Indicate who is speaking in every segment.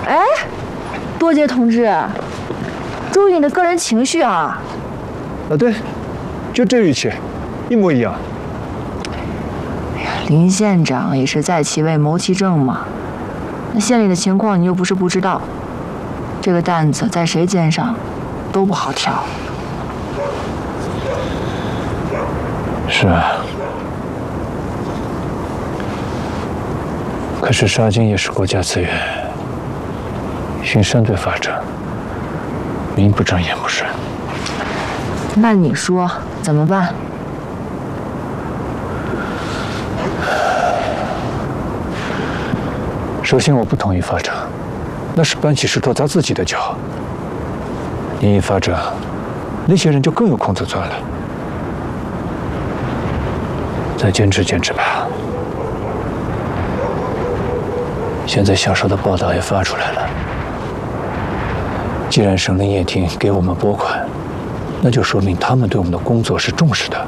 Speaker 1: 哎，多杰同志，注意你的个人情绪啊！
Speaker 2: 啊，对，就这语气，一模一样。
Speaker 1: 哎呀，林县长也是在其位谋其政嘛。那县里的情况你又不是不知道，这个担子在谁肩上都不好挑。
Speaker 2: 是啊。 可是沙金也是国家资源，巡山队发展，名不正言不顺。
Speaker 1: 那你说怎么办？
Speaker 2: 首先，我不同意发展，那是搬起石头砸自己的脚。你一发展，那些人就更有空子钻了。再坚持坚持吧。 现在小说的报道也发出来了。既然省林业厅给我们拨款，那就说明他们对我们的工作是重视的。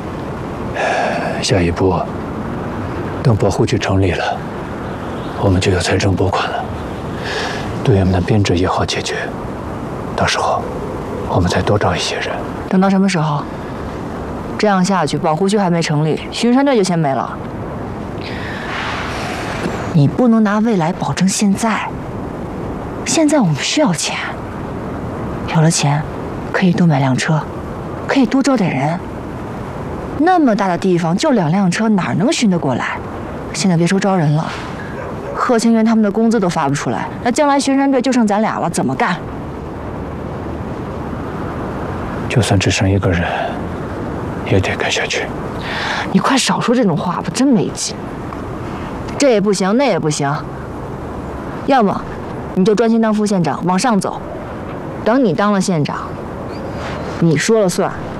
Speaker 2: 下一步，等保护区成立了，我们就有财政拨款了，队员们的编制也好解决。到时候，我们再多招一些人。
Speaker 1: 等到什么时候？这样下去，保护区还没成立，巡山队就先没了。 你不能拿未来保证现在。现在我们需要钱，有了钱，可以多买辆车，可以多招点人。那么大的地方，就2辆车，哪能巡得过来？现在别说招人了，贺清源他们的工资都发不出来，那将来巡山队就剩咱俩了，怎么干？
Speaker 2: 就算只剩1个人，也得干下去。
Speaker 1: 你快少说这种话吧，真没劲。 这也不行，那也不行。要么你就专心当副县长，往上走。等你当了县长，你说了算。